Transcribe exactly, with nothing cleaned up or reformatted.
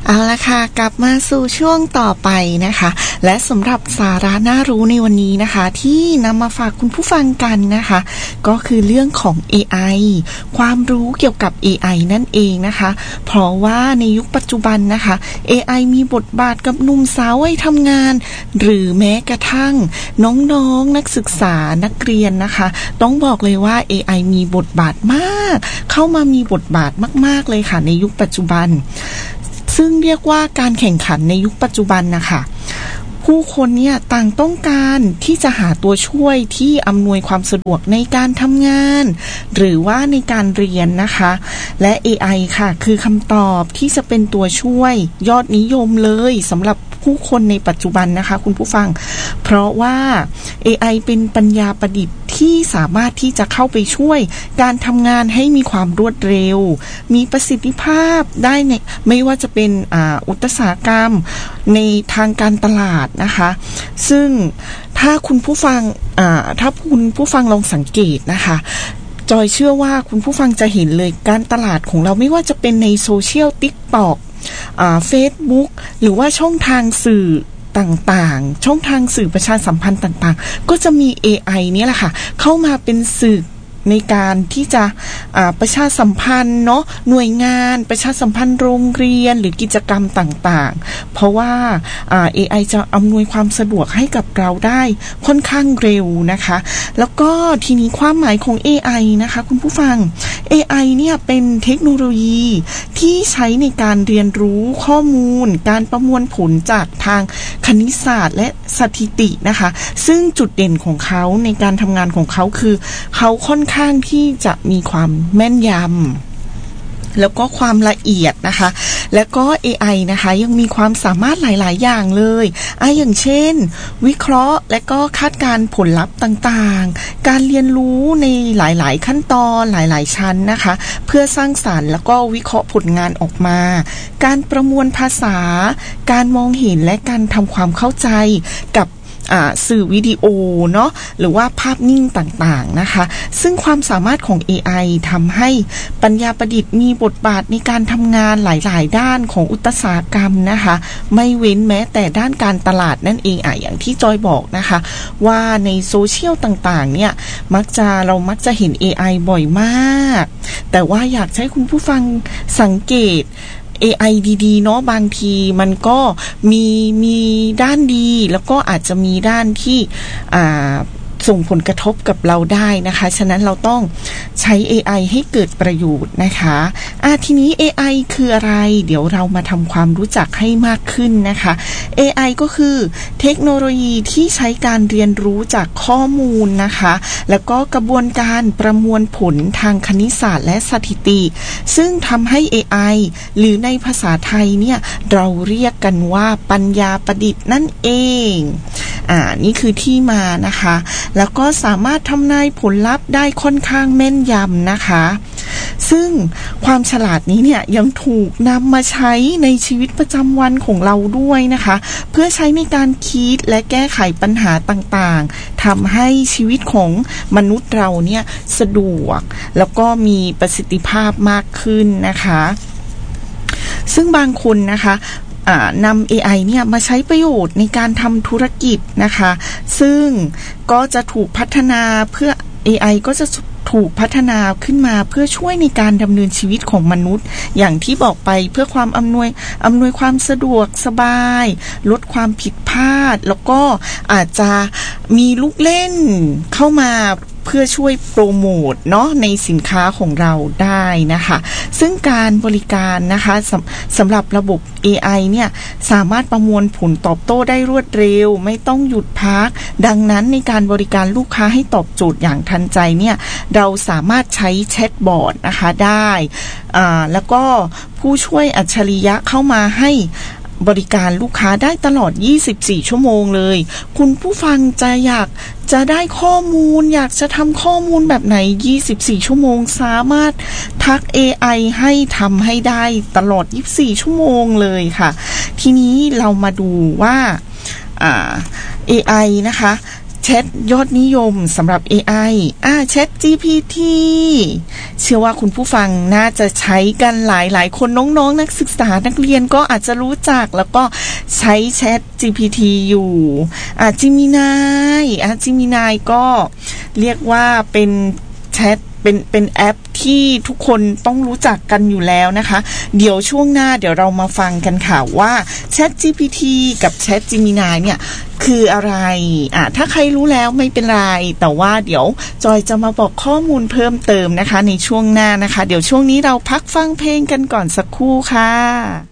เอาละค่ะกลับมาสู่ช่วงต่อไปนะคะและสำหรับสาระน่ารู้ในวันนี้นะคะที่นำมาฝากคุณผู้ฟังกันนะคะก็คือเรื่องของ เอ ไอ ความรู้เกี่ยวกับ เอ ไอ นั่นเองนะคะเพราะว่าในยุคปัจจุบันนะคะ เอ ไอ มีบทบาทกับหนุ่มสาววัยทำงานหรือแม้กระทั่งน้องๆ นักศึกษานักเรียนนะคะต้องบอกเลยว่า เอ ไอ มีบทบาทมากเข้ามามีบทบาทมากๆเลยค่ะในยุคปัจจุบันซึ่งเรียกว่าการแข่งขันในยุคปัจจุบันนะคะผู้คนเนี่ยต่างต้องการที่จะหาตัวช่วยที่อำนวยความสะดวกในการทำงานหรือว่าในการเรียนนะคะและ เอ ไอ ค่ะคือคำตอบที่จะเป็นตัวช่วยยอดนิยมเลยสำหรับผู้คนในปัจจุบันนะคะคุณผู้ฟังเพราะว่า เอ ไอ เป็นปัญญาประดิษฐ์ที่สามารถที่จะเข้าไปช่วยการทำงานให้มีความรวดเร็วมีประสิทธิภาพได้ในไม่ว่าจะเป็นอ่าอุตสาหกรรมในทางการตลาดนะคะซึ่งถ้าคุณผู้ฟังอ่าถ้าคุณผู้ฟังลองสังเกตนะคะจอยเชื่อว่าคุณผู้ฟังจะเห็นเลยการตลาดของเราไม่ว่าจะเป็นในโซเชียล TikTok อ่า Facebook หรือว่าช่องทางสื่อต่างๆช่องทางสื่อประชาสัมพันธ์ต่างๆก็จะมี เอ ไอ เนี่ยแหละค่ะเข้ามาเป็นสื่อในการที่จะประชาสัมพันธ์เนาะหน่วยงานประชาสัมพันธ์โรงเรียนหรือกิจกรรมต่างๆเพราะว่า เอ ไอ จะอำนวยความสะดวกให้กับเราได้ค่อนข้างเร็วนะคะแล้วก็ทีนี้ความหมายของ เอ ไอ นะคะคุณผู้ฟัง เอ ไอ เนี่ยเป็นเทคโนโลยีที่ใช้ในการเรียนรู้ข้อมูลการประมวลผลจากทางคณิตศาสตร์และสถิตินะคะซึ่งจุดเด่นของเขาในการทำงานของเขาคือเขาค่อนข้างที่จะมีความแม่นยำแล้วก็ความละเอียดนะคะแล้วก็ เอ ไอ นะคะยังมีความสามารถหลายๆอย่างเลยอ่ะอย่างเช่นวิเคราะห์และก็คาดการผลลัพธ์ต่างๆการเรียนรู้ในหลายๆขั้นตอนหลายๆชั้นนะคะเพื่อสร้างสรรค์แล้วก็วิเคราะห์ผลงานออกมาการประมวลภาษาการมองเห็นและการทำความเข้าใจกับสื่อวิดีโอเนาะหรือว่าภาพนิ่งต่างๆนะคะซึ่งความสามารถของ เอ ไอ ทำให้ปัญญาประดิษฐ์มีบทบาทในการทำงานหลายๆด้านของอุตสาหกรรมนะคะไม่เว้นแม้แต่ด้านการตลาดนั่นเองอ่ะอย่างที่จอยบอกนะคะว่าในโซเชียลต่างๆเนี่ยมักจะเรามักจะเห็น เอ ไอ บ่อยมากแต่ว่าอยากให้คุณผู้ฟังสังเกตเอ ไอ ดีๆเนาะบางทีมันก็มีมีด้านดีแล้วก็อาจจะมีด้านที่อ่าส่งผลกระทบกับเราได้นะคะฉะนั้นเราต้องใช้ เอ ไอ ให้เกิดประโยชน์นะคะอ่ะทีนี้ เอ ไอ คืออะไรเดี๋ยวเรามาทำความรู้จักให้มากขึ้นนะคะ เอ ไอ ก็คือเทคโนโลยีที่ใช้การเรียนรู้จากข้อมูลนะคะแล้วก็กระบวนการประมวลผลทางคณิตศาสตร์และสถิติซึ่งทำให้ เอ ไอ หรือในภาษาไทยเนี่ยเราเรียกกันว่าปัญญาประดิษฐ์นั่นเองอ่านี่คือที่มานะคะแล้วก็สามารถทำนายผลลัพธ์ได้ค่อนข้างแม่นยำนะคะซึ่งความฉลาดนี้เนี่ยยังถูกนำมาใช้ในชีวิตประจำวันของเราด้วยนะคะเพื่อใช้ในการคิดและแก้ไขปัญหาต่างๆทำให้ชีวิตของมนุษย์เราเนี่ยสะดวกแล้วก็มีประสิทธิภาพมากขึ้นนะคะซึ่งบางคนนะคะนำ เอ ไอ เนี่ยมาใช้ประโยชน์ในการทำธุรกิจนะคะซึ่งก็จะถูกพัฒนาเพื่อ เอ ไอ ก็จะถูกพัฒนาขึ้นมาเพื่อช่วยในการดำเนินชีวิตของมนุษย์อย่างที่บอกไปเพื่อความอำนวยอำนวยความสะดวกสบายลดความผิดพลาดแล้วก็อาจจะมีลูกเล่นเข้ามาเพื่อช่วยโปรโมทเนาะในสินค้าของเราได้นะคะซึ่งการบริการนะคะสำสำหรับระบบ เอ ไอ เนี่ยสามารถประมวลผลตอบโต้ได้รวดเร็วไม่ต้องหยุดพักดังนั้นในการบริการลูกค้าให้ตอบโจทย์อย่างทันใจเนี่ยเราสามารถใช้แชทบอทนะคะได้อ่าแล้วก็ผู้ช่วยอัจฉริยะเข้ามาให้บริการลูกค้าได้ตลอดยี่สิบสี่ชั่วโมงเลยคุณผู้ฟังจะอยากจะได้ข้อมูลอยากจะทำข้อมูลแบบไหนยี่สิบสี่ชั่วโมงสามารถทัก เอ ไอ ให้ทำให้ได้ตลอดยี่สิบสี่ชั่วโมงเลยค่ะทีนี้เรามาดูว่าอ่า เอ ไอ นะคะใ Chat ยอดนิยมสำหรับ เอ ไอ อ่า Chat จี พี ที เชื่อว่าคุณผู้ฟังน่าจะใช้กันหลายๆคนน้องๆนักศึกษานักเรียนก็อาจจะรู้จักแล้วก็ใช้ Chat จี พี ที อยู่อ่า Gemini อ่า Gemini ก็เรียกว่าเป็นแชทเป็นเป็นแอปที่ทุกคนต้องรู้จักกันอยู่แล้วนะคะเดี๋ยวช่วงหน้าเดี๋ยวเรามาฟังกันค่ะว่า Chat จี พี ที กับ Chat Gemini เนี่ยคืออะไรอ่ะถ้าใครรู้แล้วไม่เป็นไรแต่ว่าเดี๋ยวจอยจะมาบอกข้อมูลเพิ่มเติมนะคะในช่วงหน้านะคะเดี๋ยวช่วงนี้เราพักฟังเพลงกันก่อนสักครู่ค่ะ